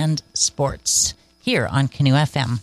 and sports here on Canoe FM.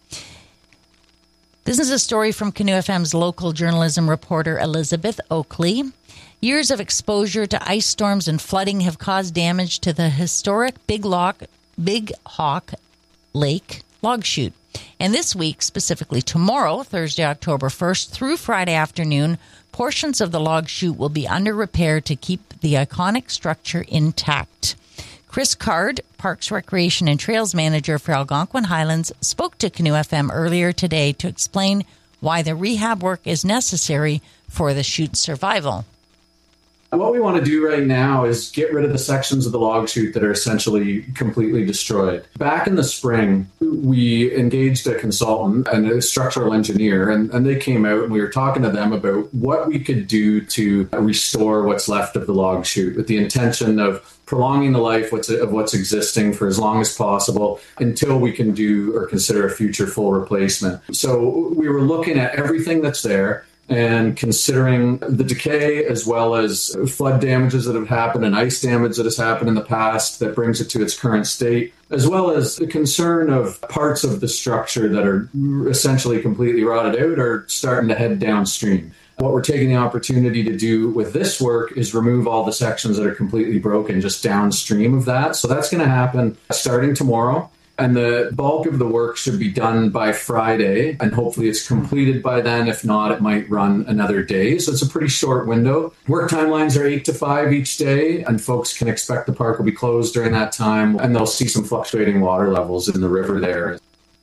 This is a story from Canoe FM's local journalism reporter Elizabeth Oakley. Years of exposure to ice storms and flooding have caused damage to the historic Big Hawk Lake log chute. And this week, specifically tomorrow, Thursday, October 1st, through Friday afternoon, portions of the log chute will be under repair to keep the iconic structure intact. Chris Card, Parks, Recreation and Trails Manager for Algonquin Highlands, spoke to Canoe FM earlier today to explain why the rehab work is necessary for the chute's survival. What we want to do right now is get rid of the sections of the log chute that are essentially completely destroyed. Back in the spring, we engaged a consultant and a structural engineer, and they came out and we were talking to them about what we could do to restore what's left of the log chute with the intention of prolonging the life of what's existing for as long as possible until we can do or consider a future full replacement. So we were looking at everything that's there and considering the decay as well as flood damages that have happened and ice damage that has happened in the past that brings it to its current state, as well as the concern of parts of the structure that are essentially completely rotted out or starting to head downstream. What we're taking the opportunity to do with this work is remove all the sections that are completely broken just downstream of that. So that's going to happen starting tomorrow. And the bulk of the work should be done by Friday, and hopefully it's completed by then. If not, it might run another day. So it's a pretty short window. Work timelines are 8 to 5 each day, and folks can expect the park will be closed during that time, and they'll see some fluctuating water levels in the river there.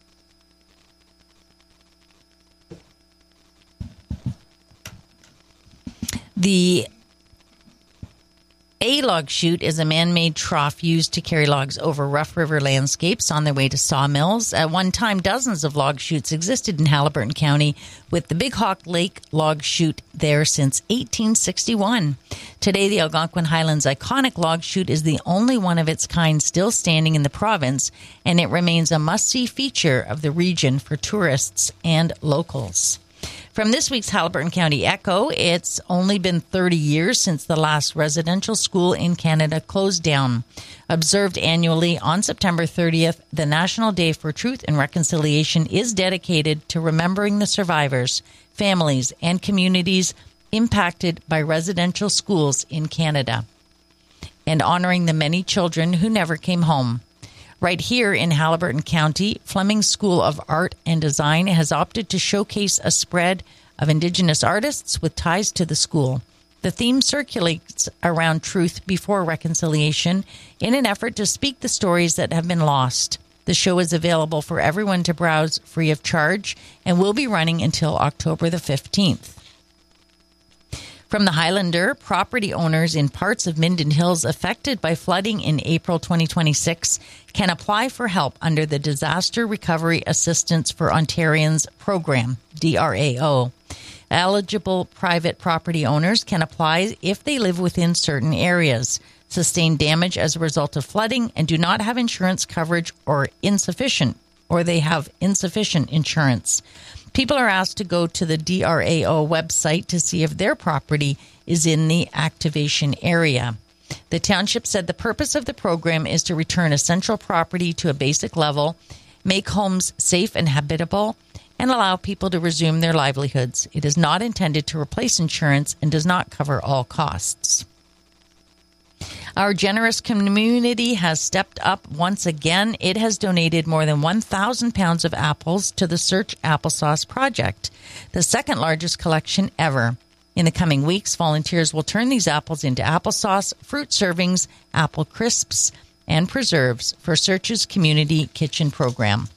The A-log chute is a man-made trough used to carry logs over rough river landscapes on their way to sawmills. At one time, dozens of log chutes existed in Haliburton County, with the Big Hawk Lake log chute there since 1861. Today, the Algonquin Highlands iconic log chute is the only one of its kind still standing in the province, and it remains a must-see feature of the region for tourists and locals. From this week's Haliburton County Echo, it's only been 30 years since the last residential school in Canada closed down. Observed annually on September 30th, the National Day for Truth and Reconciliation is dedicated to remembering the survivors, families, and communities impacted by residential schools in Canada, and honoring the many children who never came home. Right here in Haliburton County, Fleming School of Art and Design has opted to showcase a spread of Indigenous artists with ties to the school. The theme circulates around truth before reconciliation in an effort to speak the stories that have been lost. The show is available for everyone to browse free of charge and will be running until October the 15th. From the Highlander, property owners in parts of Minden Hills affected by flooding in April 2026 can apply for help under the Disaster Recovery Assistance for Ontarians program, DRAO. Eligible private property owners can apply if they live within certain areas, sustain damage as a result of flooding, and do not have insurance coverage or they have insufficient insurance. People are asked to go to the DRAO website to see if their property is in the activation area. The township said the purpose of the program is to return essential property to a basic level, make homes safe and habitable, and allow people to resume their livelihoods. It is not intended to replace insurance and does not cover all costs. Our generous community has stepped up once again. It has donated more than 1,000 pounds of apples to the Search Applesauce Project, the second largest collection ever. In the coming weeks, volunteers will turn these apples into applesauce, fruit servings, apple crisps, and preserves for Search's Community Kitchen program.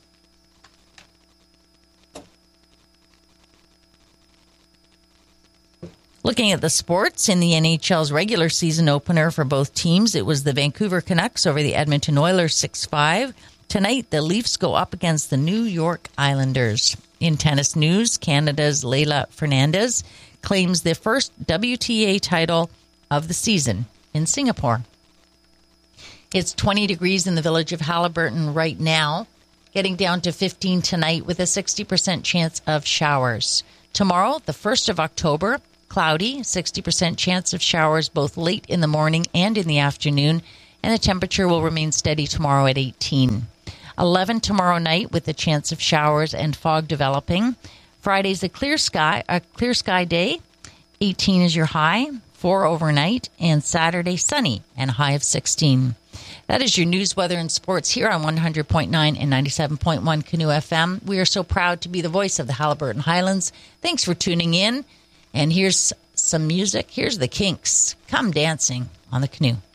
Looking at the sports, in the NHL's regular season opener for both teams, it was the Vancouver Canucks over the Edmonton Oilers 6-5. Tonight, the Leafs go up against the New York Islanders. In tennis news, Canada's Leylah Fernandez claims the first WTA title of the season in Singapore. It's 20 degrees in the village of Haliburton right now, getting down to 15 tonight with a 60% chance of showers. Tomorrow, the 1st of October, cloudy, 60% chance of showers both late in the morning and in the afternoon, and the temperature will remain steady tomorrow at 18. 11 tomorrow night with a chance of showers and fog developing. Friday's a clear sky day. 18 is your high, 4 overnight, and Saturday sunny and a high of 16. That is your news, weather, and sports here on 100.9 and 97.1 Canoe FM. We are so proud to be the voice of the Haliburton Highlands. Thanks for tuning in. And here's some music. Here's the Kinks. Come dancing on the Canoe.